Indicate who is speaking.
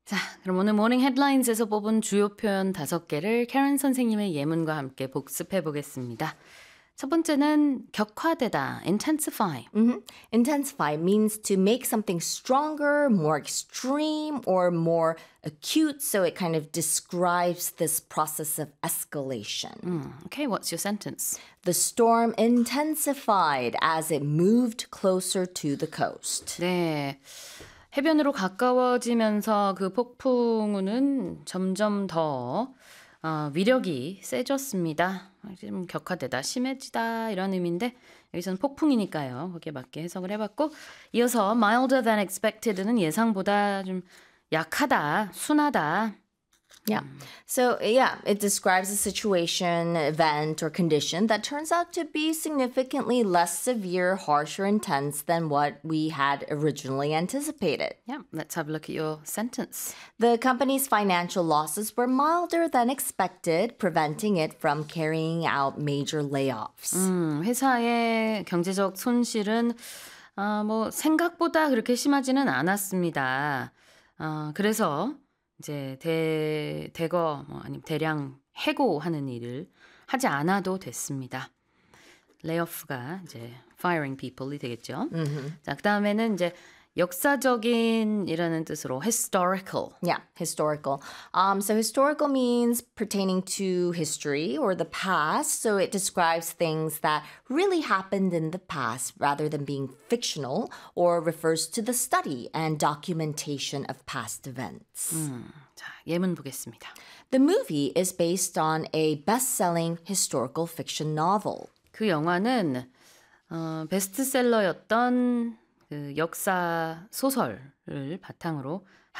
Speaker 1: 자, 그럼 오늘 모닝 헤드라인스에서 뽑은 주요 표현 5개를 캐런 선생님의 예문과 함께 복습해 보겠습니다. 첫 번째는 격화되다, intensify.
Speaker 2: Intensify means to make something stronger, more extreme, or more acute. So it kind of describes this process of escalation.
Speaker 1: Okay, what's your sentence?
Speaker 2: The storm intensified as it moved closer to the coast.
Speaker 1: 네, 해변으로 가까워지면서 그 폭풍우는 점점 더 위력이 세졌습니다. 좀 격화되다, 심해지다 이런 의미인데 여기서는 폭풍이니까요. 거기에 맞게 해석을 해봤고 이어서 milder than expected는 예상보다 좀 약하다, 순하다.
Speaker 2: Yeah. So, yeah, it describes a situation, event, or condition that turns out to be significantly less severe, harsh, or intense than what we had originally anticipated.
Speaker 1: Yeah, let's have a look at your sentence.
Speaker 2: The company's financial losses were milder than expected, preventing it from carrying out major layoffs.
Speaker 1: 회사의 경제적 손실은 뭐 생각보다 그렇게 심하지는 않았습니다. 그래서 이제 대거 아니면 대량 해고하는 일을 하지 않아도 됐습니다. 레이오프가 이제 firing people이 되겠죠. 자, 그다음에는 이제 역사적인이라는 뜻으로 historical.
Speaker 2: Yeah, historical. So historical means pertaining to history or the past. So it describes things that really happened in the past rather than being fictional or refers to the study and documentation of past events.
Speaker 1: 자, 예문 보겠습니다.
Speaker 2: The movie is based on a best-selling historical fiction novel.
Speaker 1: 그 영화는 베스트셀러였던 그 역사 소설을 바탕으로